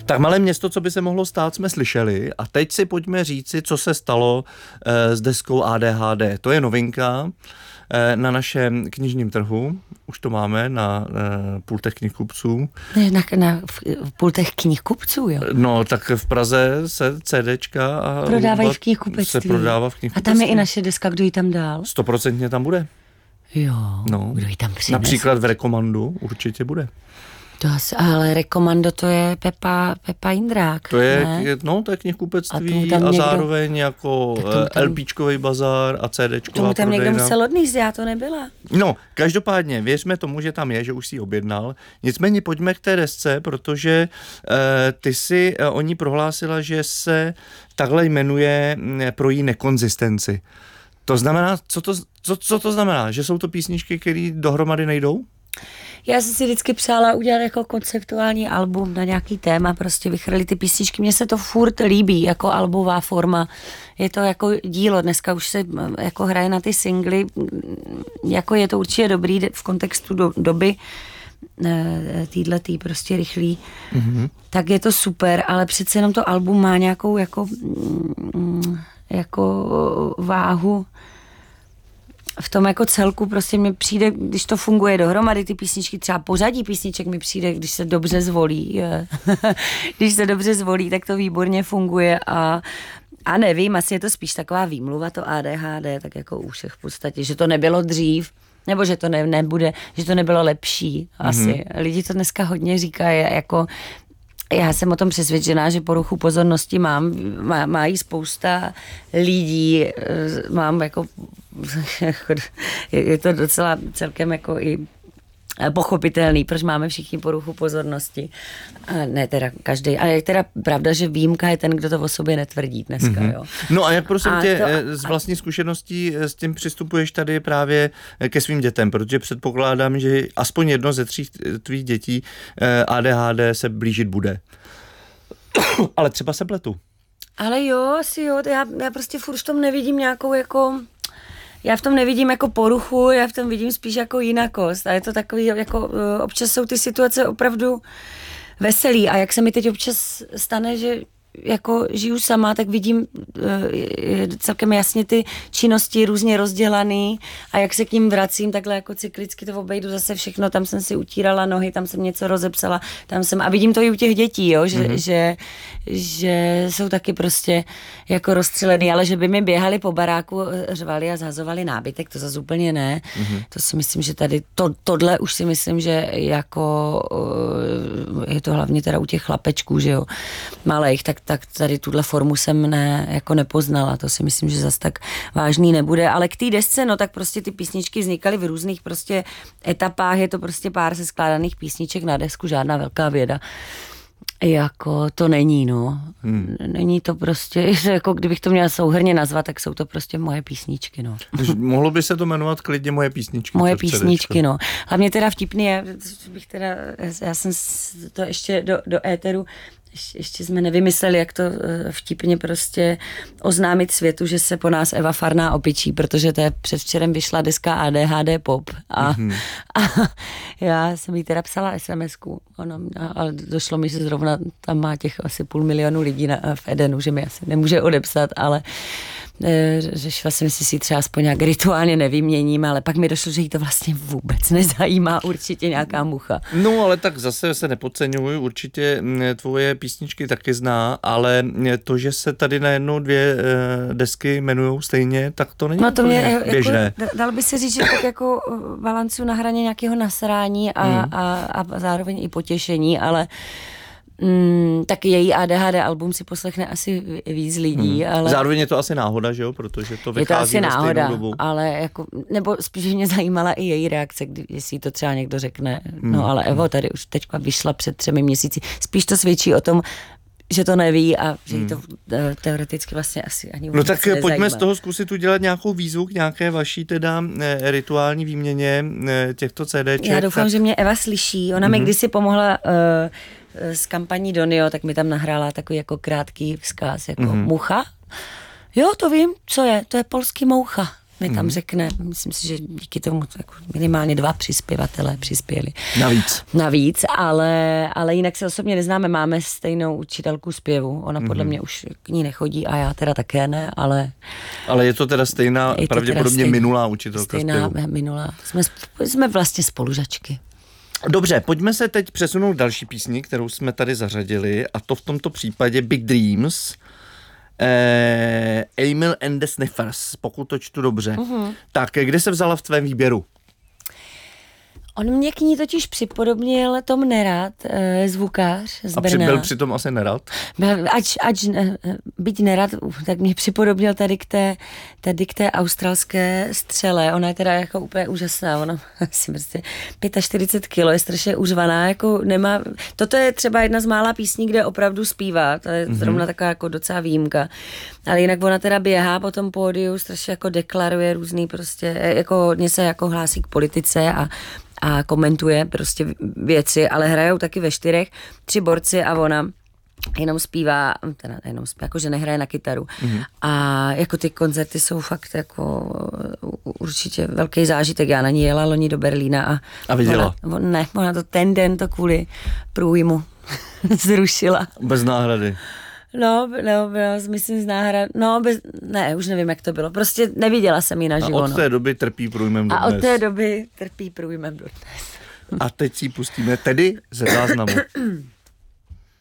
Tak malé město, co by se mohlo stát, jsme slyšeli a teď si pojďme říci, co se stalo s deskou ADHD. To je novinka na našem knižním trhu. Už to máme na pultech knihkupců. V pultech knihkupců, jo? No, tak v Praze se CDčka a prodávají v knihkupectví. Se prodává v knihkupectví. A tam je i naše deska, kdo ji tam dál? 100% tam bude. Jo, no. Kdo ji tam přines? Například v Rekomandu určitě bude. To asi, ale Rekomando to je Pepa Jindrák. To je, no, to je knihkupectví a zároveň jako LPčkovej bazár a CDčková tomu tam prodejna. Někdo musel odníst, já to nebyla. No, každopádně, věřme tomu, že tam je, že už si ji objednal. Nicméně pojďme k té desce, protože ty si o ní prohlásila, že se takhle jmenuje pro její nekonzistenci. To znamená, co to znamená? Že jsou to písničky, které dohromady nejdou? Já jsem si vždycky přála udělat jako konceptuální album na nějaký téma, prostě vychrlit ty písničky. Mně se to furt líbí jako albová forma. Je to jako dílo, dneska už se jako hraje na ty singly, jako je to určitě dobrý v kontextu doby, týhletý prostě rychlý, tak je to super, ale přece jenom to album má nějakou jako váhu v tom jako celku, prostě mi přijde, když to funguje dohromady, ty písničky, třeba pořadí písniček mi přijde, když se dobře zvolí. Když se dobře zvolí, tak to výborně funguje a nevím, asi je to spíš taková výmluva, to ADHD, tak jako u všech v podstatě, že to nebylo dřív, nebo že to nebude, že to nebylo lepší asi. Lidi to dneska hodně říkají, jako já jsem o tom přesvědčená, že poruchu pozornosti mají spousta lidí, mám jako, je to docela celkem jako i pochopitelný, proč máme všichni poruchu pozornosti. A ne teda každý, ale je teda pravda, že výjimka je ten, kdo to o sobě netvrdí dneska, jo. No a jak prosím tě, z vlastní zkušeností s tím přistupuješ tady právě ke svým dětem, protože předpokládám, že aspoň jedno ze 3 tvých dětí ADHD se blížit bude. Ale třeba se pletu. Ale jo, asi jo, já prostě furt v tom nevidím nějakou jako... Já v tom nevidím jako poruchu, já v tom vidím spíš jako jinakost a je to takový, jako občas jsou ty situace opravdu veselý a jak se mi teď občas stane, že jako žiju sama, tak vidím celkem jasně ty činnosti různě rozdělaný a jak se k ním vracím, takhle jako cyklicky to obejdu zase všechno, tam jsem si utírala nohy, tam jsem něco rozepsala, a vidím to i u těch dětí, jo, že jsou taky prostě jako rozstřelený, ale že by mi běhali po baráku, řvali a zhazovali nábytek, to zase úplně ne. To si myslím, že tady tohle už si myslím, že jako je to hlavně teda u těch chlapečků, že jo, malejch, tak tady tuhle formu jsem jako nepoznala. To si myslím, že zas tak vážný nebude. Ale k té desce, no tak prostě ty písničky vznikaly v různých prostě etapách. Je to prostě pár seskládaných písniček na desku, žádná velká věda. Jako to není, no. Není to prostě, jako kdybych to měla souhrnně nazvat, tak jsou to prostě moje písničky, no. Mohlo by se to jmenovat klidně Moje písničky. Moje písničky, no. Hlavně teda vtipný je, já jsem to ještě do éteru ještě jsme nevymysleli, jak to vtipně prostě oznámit světu, že se po nás Eva Farná opičí, protože to je předvčerem vyšla deska ADHD Pop a já jsem jí teda psala SMS-ku, ale došlo mi, že zrovna tam má těch asi 500 000 lidí v Edenu, že mi asi nemůže odepsat, ale řešila jsem si třeba aspoň nějak rituálně nevyměníme, ale pak mi došlo, že jí to vlastně vůbec nezajímá, určitě nějaká mucha. No ale tak zase se nepodceňuj, určitě tvoje písničky taky zná, ale to, že se tady najednou 2 desky jmenujou stejně, tak to není běžné. Jako, dalo by se říct, že tak jako balancu na hraně nějakého nasrání a zároveň i potěšení, ale tak její ADHD album si poslechne asi víc lidí, ale... Zároveň je to asi náhoda, že jo, protože to vychází je to asi na stejnou dobu. Ale jako, nebo spíš mě zajímala i její reakce, jestli to třeba někdo řekne, no ale Evo tady už teďka vyšla před 3 měsíci, spíš to svědčí o tom, že to neví a že jí to teoreticky vlastně asi ani vůbec nezajímá. No tak pojďme z toho zkusit udělat nějakou výzvu k nějaké vaší teda rituální výměně těchto CDček. Já doufám, že mě Eva slyší, ona mi kdysi pomohla s kampaní Donio, tak mi tam nahrála takový jako krátký vzkaz, jako mucha. Jo, to vím, co je, to je polský moucha. mi tam řekne. Myslím si, že díky tomu jako minimálně 2 přispěvatelé přispěli. Navíc, ale jinak se osobně neznáme. Máme stejnou učitelku zpěvu. Ona podle mě už k ní nechodí a já teda také ne, ale... Ale je to teda stejná, pravděpodobně minulá učitelka zpěvu. Minulá. Jsme vlastně spolužačky. Dobře, pojďme se teď přesunout další písni, kterou jsme tady zařadili, a to v tomto případě Big Dreams, Emil and the Sniffers, pokud to čtu dobře. Tak, kde se vzala v tvém výběru? On mě k ní totiž připodobnil Tom Nerad, zvukář z Brna. A byl přitom asi nerad? Byť nerad, tak mě připodobnil tady k té australské střele. Ona je teda jako úplně úžasná. Ona asi prostě 45 kilo, je strašně užvaná, jako nemá... Toto je třeba jedna z mála písní, kde opravdu zpívá. To je zrovna taková jako docela výjimka. Ale jinak ona teda běhá po tom pódiu, strašně jako deklaruje různý prostě, jako hodně se jako hlásí k politice a komentuje prostě věci, ale hrajou taky ve 4, 3 borci a ona jenom zpívá, jakože nehraje na kytaru. A jako ty koncerty jsou fakt jako určitě velký zážitek. Já na ní jela loni do Berlína a viděla? Ona to ten den to kvůli průjmu zrušila. Bez náhrady. No, myslím z náhrad. Ne, už nevím, jak to bylo. Prostě neviděla jsem ji naživo. A od té doby trpí průjmem dodnes. A od té doby trpí průjmem dodnes. A teď si ji pustíme tedy ze záznamu.